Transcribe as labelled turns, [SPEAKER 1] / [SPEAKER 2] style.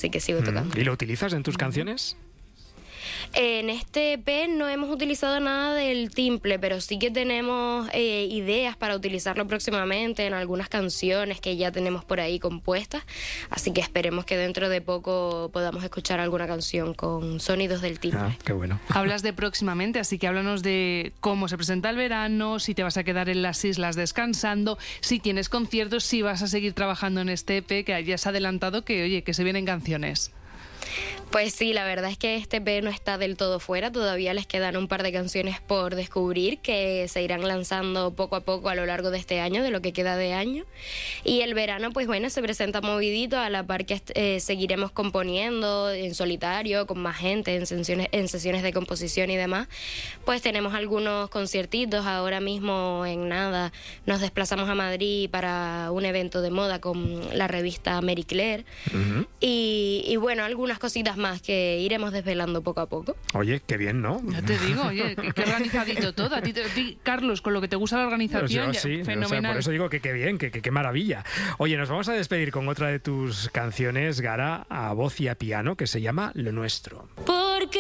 [SPEAKER 1] así que sigo tocando.
[SPEAKER 2] ¿Y lo utilizas en tus canciones?
[SPEAKER 1] En este EP no hemos utilizado nada del timple, pero sí que tenemos ideas para utilizarlo próximamente en algunas canciones que ya tenemos por ahí compuestas, así que esperemos que dentro de poco podamos escuchar alguna canción con sonidos del timple.
[SPEAKER 2] Qué bueno.
[SPEAKER 3] Hablas de próximamente, así que háblanos de cómo se presenta el verano, si te vas a quedar en las islas descansando, si tienes conciertos, si vas a seguir trabajando en este EP, que ya has adelantado que, oye, que se vienen canciones.
[SPEAKER 1] Pues sí, la verdad es que este EP no está del todo fuera, todavía les quedan un par de canciones por descubrir que se irán lanzando poco a poco a lo largo de este año, de lo que queda de año. Y el verano, pues bueno, se presenta movidito, a la par que seguiremos componiendo en solitario, con más gente, en sesiones de composición y demás. Pues tenemos algunos conciertitos, ahora mismo en nada nos desplazamos a Madrid para un evento de moda con la revista Marie Claire. Y bueno, algunas cositas más que iremos desvelando poco a poco.
[SPEAKER 2] Oye, qué bien, ¿no?
[SPEAKER 3] Ya te digo, oye, qué organizadito todo. A ti, Carlos, con lo que te gusta la organización,
[SPEAKER 2] sí,
[SPEAKER 3] fenomenal.
[SPEAKER 2] O sea, por eso digo que qué bien, qué maravilla. Oye, nos vamos a despedir con otra de tus canciones, Gara, a voz y a piano, que se llama Lo Nuestro.